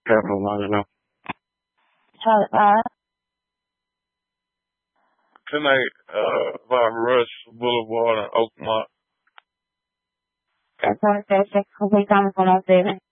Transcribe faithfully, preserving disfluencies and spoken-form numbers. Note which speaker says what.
Speaker 1: Careful long enough.
Speaker 2: Charlotte five.
Speaker 3: Tonight, uh, by Rush Boulevard and Oakmont.
Speaker 2: That's one station. Complete time is one oh seven.